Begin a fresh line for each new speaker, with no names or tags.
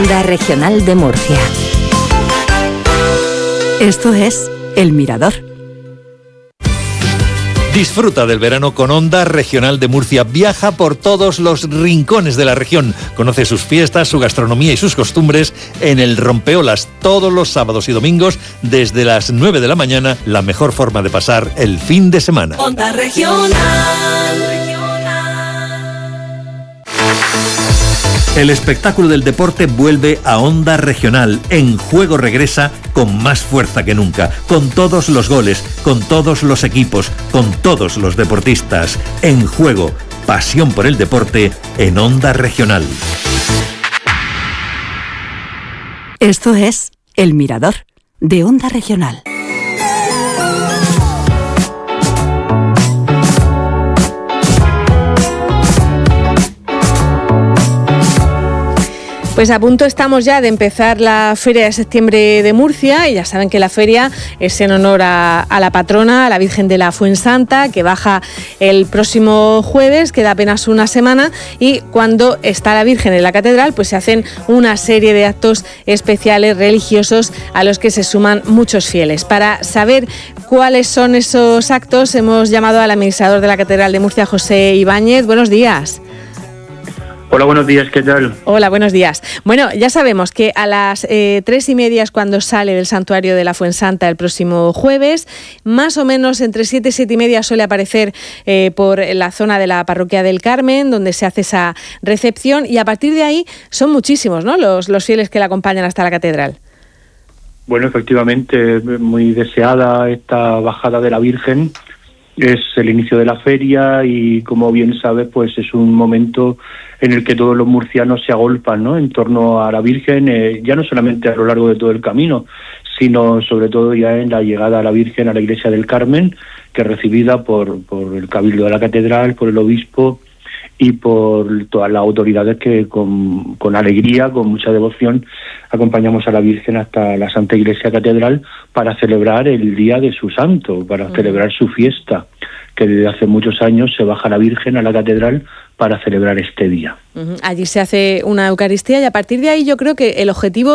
Onda Regional de Murcia. Esto es El Mirador.
Disfruta del verano con Onda Regional de Murcia. Viaja por todos los rincones de la región. Conoce sus fiestas, su gastronomía y sus costumbres en el Rompeolas todos los sábados y domingos desde las 9 de la mañana. La mejor forma de pasar el fin de semana.
Onda Regional.
El espectáculo del deporte vuelve a Onda Regional. En Juego regresa con más fuerza que nunca, con todos los goles, con todos los equipos, con todos los deportistas. En Juego, pasión por el deporte en Onda Regional.
Esto es El Mirador, de Onda Regional.
Pues a punto estamos ya de empezar la Feria de Septiembre de Murcia y ya saben que la feria es en honor a la patrona, a la Virgen de la Fuensanta, que baja el próximo jueves, queda apenas una semana, y cuando está la Virgen en la catedral pues se hacen una serie de actos especiales religiosos a los que se suman muchos fieles. Para saber cuáles son esos actos hemos llamado al administrador de la Catedral de Murcia, José Ibáñez. Buenos días.
Hola, buenos días, ¿qué tal?
Hola, buenos días. Bueno, ya sabemos que a las 3:30 es cuando sale del santuario de la Fuensanta el próximo jueves. Más o menos entre 7 y 7:30 suele aparecer por la zona de la Parroquia del Carmen, donde se hace esa recepción, y a partir de ahí son muchísimos, ¿no?, los fieles que la acompañan hasta la catedral.
Bueno, efectivamente, muy deseada esta bajada de la Virgen. Es el inicio de la feria y, como bien sabes, pues es un momento en el que todos los murcianos se agolpan, ¿no?, en torno a la Virgen, ya no solamente a lo largo de todo el camino, sino sobre todo ya en la llegada a la Virgen a la Iglesia del Carmen, que es recibida por el Cabildo de la Catedral, por el Obispo y por todas las autoridades que con alegría, con mucha devoción, acompañamos a la Virgen hasta la Santa Iglesia Catedral para celebrar el día de su santo, para celebrar su fiesta, que desde hace muchos años se baja la Virgen a la Catedral para celebrar este día.
Allí se hace una Eucaristía y a partir de ahí yo creo que el objetivo